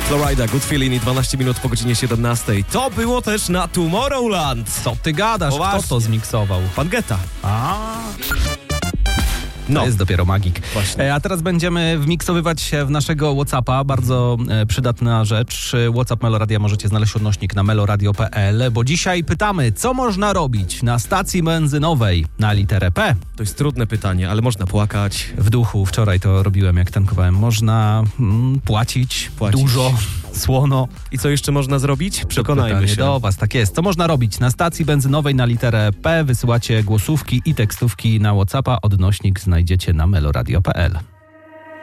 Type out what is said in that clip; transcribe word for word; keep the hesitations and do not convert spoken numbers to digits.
Florida, Good Feeling i dwanaście minut po godzinie siedemnastej. To było też na Tomorrowland. Co ty gadasz? O, Kto właśnie. to zmiksował? Pan Geta. A. No. To jest dopiero magik. Właśnie. E, a teraz będziemy wmiksowywać się w naszego WhatsAppa. Bardzo e, przydatna rzecz. WhatsApp Meloradia możecie znaleźć odnośnik na meloradio kropka p l, bo dzisiaj pytamy, co można robić na stacji benzynowej na literę P. To jest trudne pytanie, ale można płakać. W duchu, wczoraj to robiłem, jak tankowałem. Można mm, płacić, Płacić. dużo, słono. I co jeszcze można zrobić? Przekonajmy Pytanie się. do was, tak jest. Co można robić? Na stacji benzynowej na literę P wysyłacie głosówki i tekstówki na WhatsAppa. Odnośnik znajdziecie na meloradio kropka p l.